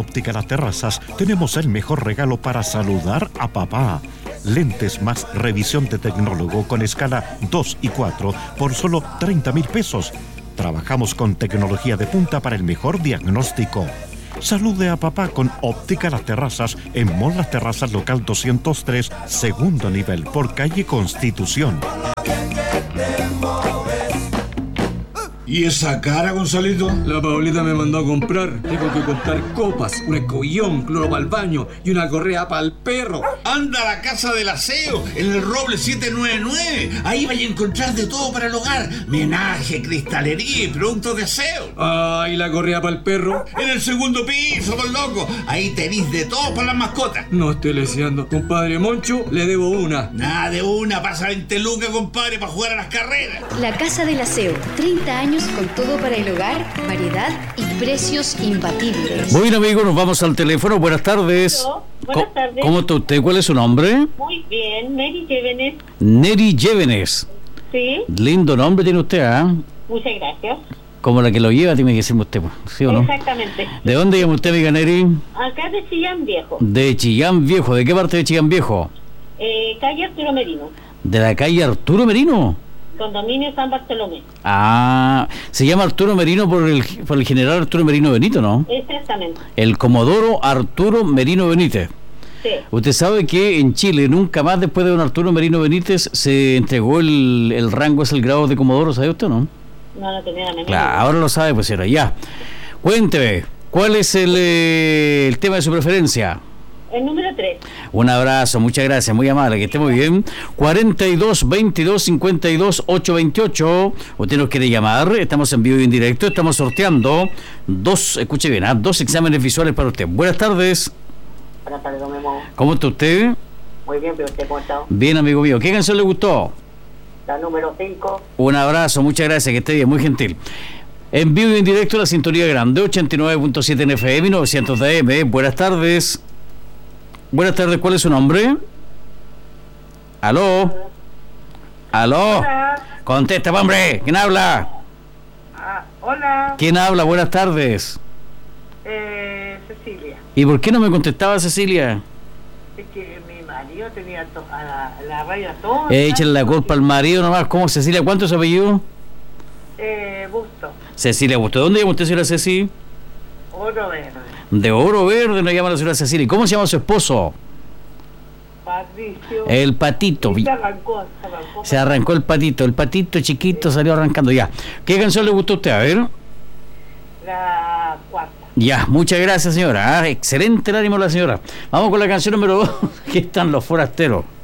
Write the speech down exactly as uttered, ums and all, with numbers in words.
Óptica Las Terrazas tenemos el mejor regalo para saludar a papá. Lentes más revisión de tecnólogo con escala dos y cuatro por solo treinta mil pesos. Trabajamos con tecnología de punta para el mejor diagnóstico. Salude a papá con Óptica Las Terrazas en Mall Las Terrazas local doscientos tres, segundo nivel, por calle Constitución. ¿Y esa cara, Gonzalito? La Paulita me mandó a comprar. Tengo que comprar copas, un escobillón, cloro para el baño y una correa para el perro. Anda a la Casa del Aseo, en el Roble setecientos noventa y nueve. Ahí vais a encontrar de todo para el hogar. Menaje, cristalería y productos de aseo. Ah, ¿y la correa para el perro? En el segundo piso, por loco. Ahí tenéis de todo para las mascotas. No estoy leseando. Compadre Moncho, le debo una. Nada de una, pasa veinte lucas, compadre, para jugar a las carreras. La Casa del Aseo, treinta años con todo para el hogar, variedad y precios imbatibles. Bueno, amigo, nos vamos al teléfono. Buenas tardes. Hello. Buenas tardes. ¿Cómo está usted? ¿Cuál es su nombre? Muy bien, Neri Llévenes. Neri Llévenes. Sí. Lindo nombre tiene usted, ¿ah? ¿eh? Muchas gracias. Como la que lo lleva, tiene que decirme usted, ¿sí o no? Exactamente. ¿De dónde llama usted, amiga Neri? Acá de Chillán Viejo. De Chillán Viejo. ¿De qué parte de Chillán Viejo? Eh, calle Arturo Merino. ¿De la calle Arturo Merino? Condominio San Bartolomé. Ah, se llama Arturo Merino por el, por el general Arturo Merino Benito, ¿no? Exactamente. El comodoro Arturo Merino Benítez. Sí. Usted sabe que en Chile nunca más después de don Arturo Merino Benítez se entregó el, el rango, es el grado de comodoro, ¿sabe usted, no? No, no tenía la menor. Claro, ahora lo sabe, pues era ya. Cuénteme, ¿cuál es el, eh, el tema de su preferencia? El número tres. Un abrazo, muchas gracias, muy amable, que esté muy bien. cuarenta y dos, veintidós, cincuenta y dos, ochocientos veintiocho. Usted nos quiere llamar, estamos en vivo y en directo, estamos sorteando dos, escuche bien, ¿eh? dos exámenes visuales para usted. Buenas tardes. Buenas tardes, don Memo. ¿Cómo está usted? Muy bien, pero usted cómo está. Bien, amigo mío. ¿Qué canción le gustó? La número cinco. Un abrazo, muchas gracias, que esté bien, muy gentil. En vivo y en directo la sintonía grande, ochenta y nueve punto siete en F M, novecientos de A M. Buenas tardes. Buenas tardes, ¿cuál es su nombre? ¿Aló? ¿Aló? Hola. Contesta, hombre. ¿Quién habla? Ah, hola. ¿Quién habla? Buenas tardes. Eh, Cecilia. ¿Y por qué no me contestaba, Cecilia? Es que mi marido tenía to a la, la raya toda. Échale la culpa al marido nomás. ¿Cómo, Cecilia? ¿Cuánto es su apellido? Eh, Busto. Cecilia Busto. ¿Dónde llama usted, señora Ceci? Oro Verde. De Oro Verde nos llama la señora Cecilia. ¿Y cómo se llama su esposo? Patricio. El patito. Y se arrancó, se arrancó. Se arrancó el patito. El patito chiquito salió arrancando ya. ¿Qué canción le gustó a usted? A ver. La cuarta. Ya, muchas gracias, señora. Ah, excelente el ánimo de la señora. Vamos con la canción número dos. Aquí están los forasteros.